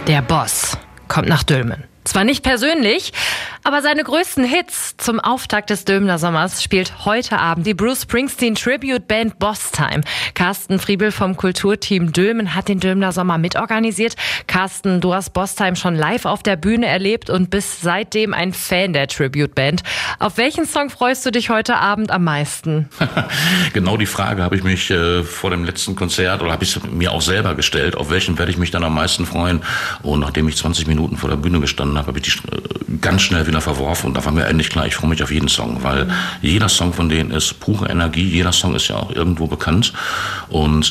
Der Boss kommt nach Dülmen. Zwar nicht persönlich, aber seine größten Hits zum Auftakt des Dülmener Sommers spielt heute Abend die Bruce Springsteen Tribute Band Boss Time. Carsten Friebel vom Kulturteam Dülmen hat den Dülmener Sommer mitorganisiert. Carsten, du hast Boss Time schon live auf der Bühne erlebt und bist seitdem ein Fan der Tribute Band. Auf welchen Song freust du dich heute Abend am meisten? Genau die Frage habe ich mich vor dem letzten Konzert oder habe ich mir auch selber gestellt. Auf welchen werde ich mich dann am meisten freuen? Und nachdem ich 20 Minuten vor der Bühne gestanden habe ich die ganz schnell wieder verworfen. Und da war mir endlich klar, ich freue mich auf jeden Song, weil jeder Song von denen ist pure Energie. Jeder Song ist ja auch irgendwo bekannt. Und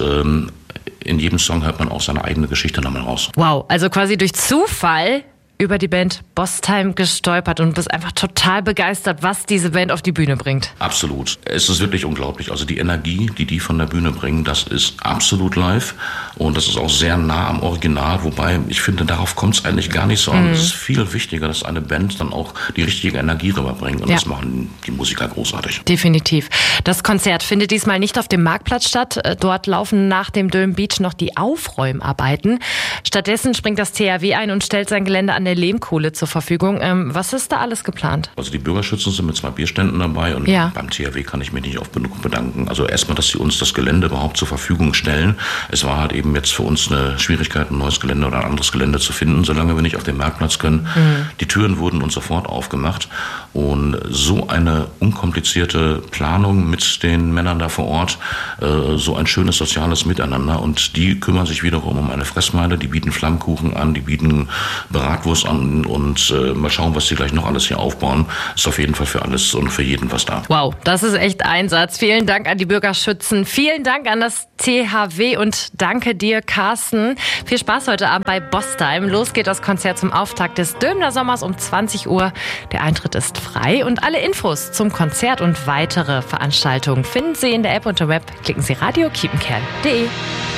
in jedem Song hört man auch seine eigene Geschichte nochmal raus. Wow, also quasi durch Zufall über die Band Boss Time gestolpert und bist einfach total begeistert, was diese Band auf die Bühne bringt. Absolut. Es ist wirklich unglaublich. Also die Energie, die von der Bühne bringen, das ist absolut live und das ist auch sehr nah am Original, wobei ich finde, darauf kommt es eigentlich gar nicht so an. Es ist viel wichtiger, dass eine Band dann auch die richtige Energie rüberbringt und das machen die Musiker großartig. Definitiv. Das Konzert findet diesmal nicht auf dem Marktplatz statt. Dort laufen nach dem Dülmen Beach noch die Aufräumarbeiten. Stattdessen springt das THW ein und stellt sein Gelände an der Lehmkuhle zur Verfügung. Was ist da alles geplant? Also die Bürgerschützen sind mit 2 Bierständen dabei und beim THW kann ich mich nicht oft genug bedanken. Also erstmal, dass sie uns das Gelände überhaupt zur Verfügung stellen. Es war halt eben jetzt für uns eine Schwierigkeit, ein neues Gelände oder ein anderes Gelände zu finden, solange wir nicht auf den Marktplatz können. Die Türen wurden uns sofort aufgemacht und so eine unkomplizierte Planung mit den Männern da vor Ort, so ein schönes soziales Miteinander und die kümmern sich wiederum um eine Fressmeile, die bieten Flammkuchen an, die bieten Bratwurst an und mal schauen, was sie gleich noch alles hier aufbauen. Ist auf jeden Fall für alles und für jeden was da. Wow, das ist echt Einsatz. Vielen Dank an die Bürgerschützen, vielen Dank an das THW und danke dir, Carsten. Viel Spaß heute Abend bei Boss Time. Los geht das Konzert zum Auftakt des Dülmener Sommers um 20 Uhr. Der Eintritt ist frei und alle Infos zum Konzert und weitere Veranstaltungen finden Sie in der App und im Web. Klicken Sie radio-kiepenkerl.de.